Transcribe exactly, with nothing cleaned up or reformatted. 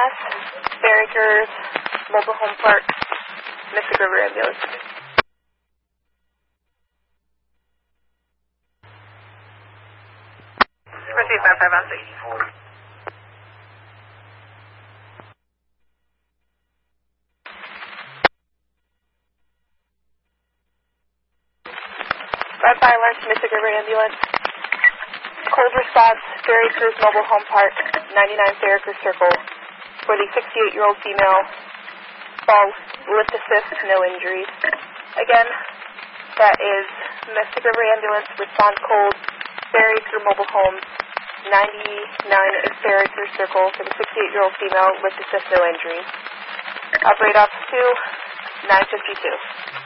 Mass, Fair Acres, Mobile Home Park, Mystic River Ambulance. Proceed five five one six. five five one Mystic River Ambulance. Cold response, Fair Acres Mobile Home Park, ninety-nine Fair Acres Circle, for the sixty-eight-year-old female, fall, lift assist, no injuries. Again, that is Mystic River Ambulance, response cold, Fair Acre Mobile Home, ninety-nine Fair Acres Circle, for the sixty-eight-year-old female, lift assist, no injuries. Operate Office two, nine fifty-two.